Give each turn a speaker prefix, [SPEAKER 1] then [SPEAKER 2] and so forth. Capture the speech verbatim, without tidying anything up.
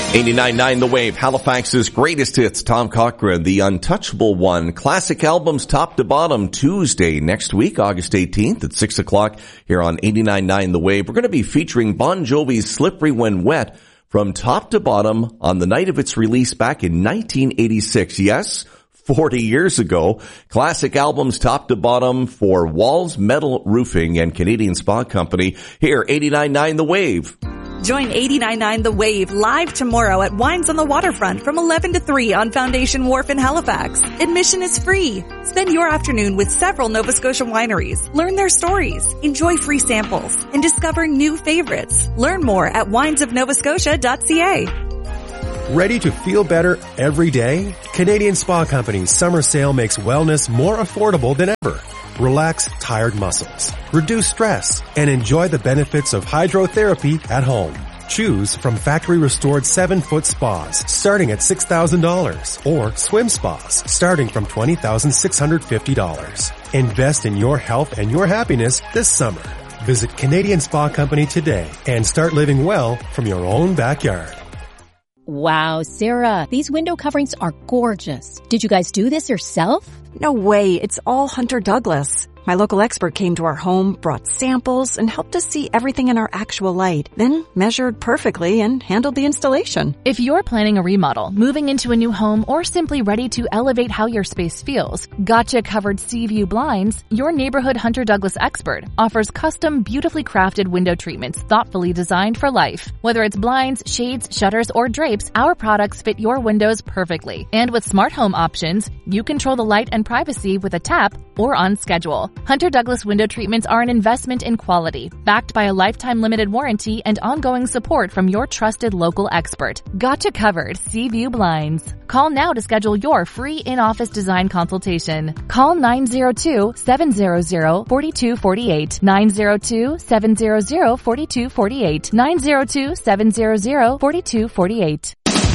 [SPEAKER 1] eighty-nine point nine The Wave, Halifax's greatest hits, Tom Cochrane, The Untouchable One. Classic albums top to bottom, Tuesday next week, August eighteenth at six o'clock here on eighty-nine point nine The Wave. We're going to be featuring Bon Jovi's Slippery When Wet from top to bottom on the night of its release back in nineteen eighty-six. Yes, forty years ago. Classic albums top to bottom for Walls Metal Roofing and Canadian Spa Company here, eighty-nine point nine The Wave.
[SPEAKER 2] Join eighty-nine point nine The Wave live tomorrow at Wines on the Waterfront from eleven to three on Foundation Wharf in Halifax. Admission is free. Spend your afternoon with several Nova Scotia wineries. Learn their stories, enjoy free samples, and discover new favorites. Learn more at wines of nova scotia dot c a.
[SPEAKER 3] Ready to feel better every day? Canadian Spa Company's summer sale makes wellness more affordable than ever. Relax tired muscles, reduce stress, and enjoy the benefits of hydrotherapy at home. Choose from factory-restored seven-foot spas starting at six thousand dollars or swim spas starting from twenty thousand six hundred fifty dollars. Invest in your health and your happiness this summer. Visit Canadian Spa Company today and start living well from your own backyard.
[SPEAKER 4] Wow, Sarah, these window coverings are gorgeous. Did you guys do this yourself?
[SPEAKER 5] No way, it's all Hunter Douglas. My local expert came to our home, brought samples, and helped us see everything in our actual light, then measured perfectly and handled the installation.
[SPEAKER 6] If you're planning a remodel, moving into a new home, or simply ready to elevate how your space feels, Gotcha Covered Seaview Blinds, your neighborhood Hunter Douglas expert, offers custom, beautifully crafted window treatments thoughtfully designed for life. Whether it's blinds, shades, shutters, or drapes, our products fit your windows perfectly. And with smart home options, you control the light and privacy with a tap or on schedule. Hunter Douglas window treatments are an investment in quality, backed by a lifetime limited warranty and ongoing support from your trusted local expert. Gotcha Covered Seaview Blinds. Call now to schedule your free in-office design consultation. Call nine zero two, seven zero zero, four two four eight, nine zero two, seven zero zero, four two four eight, nine zero two, seven zero zero, four two four eight.